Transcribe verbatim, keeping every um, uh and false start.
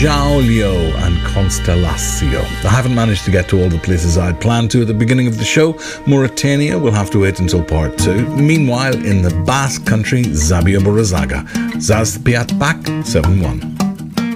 Jaulio and Constellatio. I haven't managed to get to all the places I'd planned to at the beginning of the show. Mauritania will have to wait until part two. Meanwhile, in the Basque country, Zabia Burazaga. Zaz Piat Bak seven one.